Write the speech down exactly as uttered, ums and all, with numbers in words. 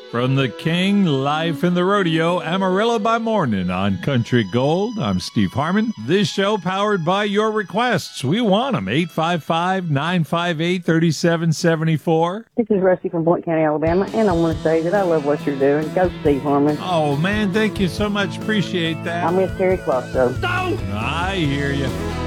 From the King, live in the rodeo, Amarillo by Morning on Country Gold. I'm Steve Harmon. This show powered by your requests. We want them. eight five five, nine five eight, three seven seven four. This is Rusty from Boynton County, Alabama, and I want to say that I love what you're doing. Go Steve Harmon. Oh, man, thank you so much. Appreciate that. I miss Terry Clark, though. I hear you.